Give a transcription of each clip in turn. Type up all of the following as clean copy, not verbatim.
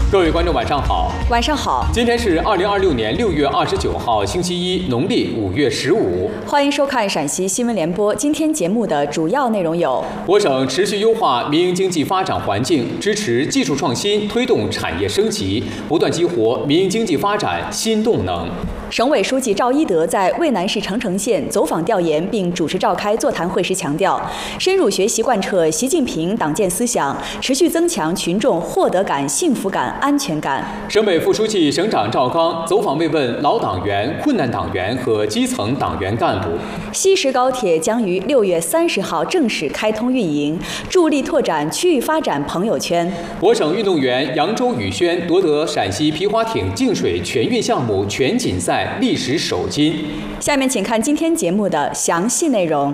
各位观众，晚上好。 晚上好。 今天是2026年6月29号，星期一，农历5月15。 欢迎收看陕西新闻联播。今天节目的主要内容有： 我省持续优化民营经济发展环境，支持技术创新，推动产业升级，不断激活民营经济发展新动能。 省委书记赵一德在渭南市澄城县走访调研并主持召开座谈会时强调，深入学习贯彻习近平党建思想，持续增强群众获得感、幸福感、安全感。 省委副书记、省长赵刚走访慰问老党员、困难党员和基层党员干部。 西石高铁将于6月30号正式开通运营，助力拓展区域发展朋友圈。 我省运动员扬州宇轩夺得陕西皮划艇净水全运项目全锦赛历史首金。 下面请看今天节目的详细内容。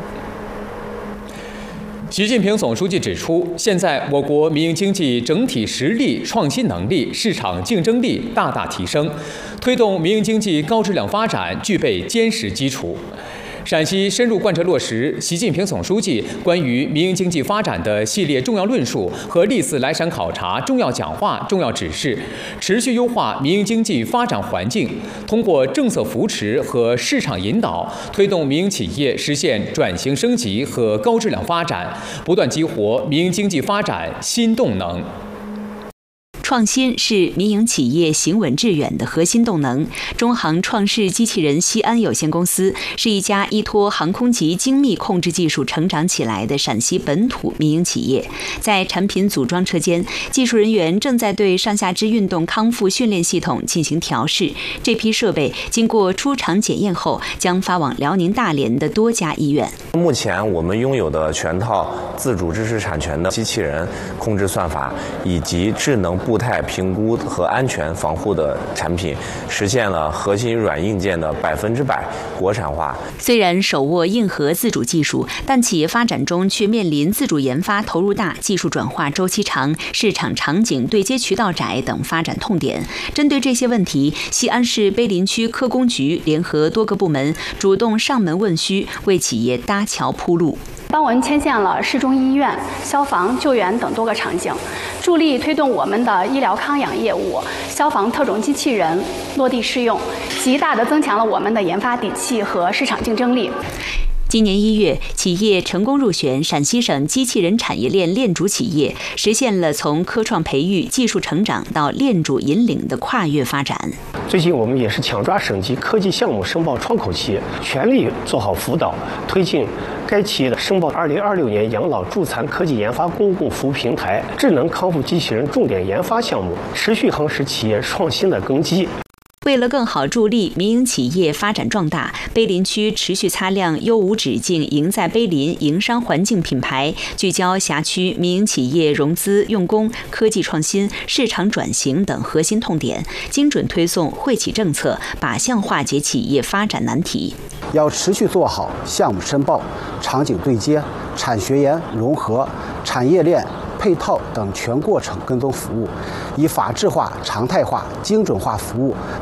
习近平总书记指出，现在我国民营经济整体实力、创新能力、市场竞争力大大提升，推动民营经济高质量发展具备坚实基础。陕西深入贯彻落实习近平总书记关于民营经济发展的系列重要论述和历次来陕考察重要讲话、重要指示，持续优化民营经济发展环境，通过政策扶持和市场引导，推动民营企业实现转型升级和高质量发展，不断激活民营经济发展新动能。 创新是民营企业行稳致远的核心动能。中航创世机器人西安有限公司是一家依托航空级精密控制技术成长起来的陕西本土民营企业。在产品组装车间，技术人员正在对上下肢运动康复训练系统进行调试。这批设备经过出厂检验后，将发往辽宁大连的多家医院。 目前我们拥有的全套自主知识产权的机器人控制算法以及智能步态评估和安全防护的产品，实现了核心软硬件的100%国产化。 虽然手握硬核自主技术，但企业发展中却面临自主研发投入大、技术转化周期长、市场场景对接渠道窄等发展痛点。针对这些问题，西安市碑林区科工局联合多个部门，主动上门问需，为企业搭桥铺路。 帮我们牵线了市中医院、消防、救援等多个场景，助力推动我们的医疗康养业务、消防特种机器人落地试用，极大地增强了我们的研发底气和市场竞争力。 今年1月，企业成功入选陕西省机器人产业链链主企业，实现了从科创培育、技术成长到链主引领的跨越发展。 最近我们也是抢抓省级科技项目申报窗口期，全力做好辅导，推进该企业的申报2026年养老助残科技研发公共服务平台智能康复机器人重点研发项目，持续夯实企业创新的根基。 为了更好助力民营企业发展壮大，碑林区持续擦亮优无止境赢在碑林营商环境品牌，聚焦辖区民营企业融资用工、科技创新、市场转型等核心痛点，精准推送惠企政策，靶向化解企业发展难题。 要持续做好项目申报、场景对接、产学研融合、产业链配套等全过程跟踪服务，以法治化、常态化、精准化服务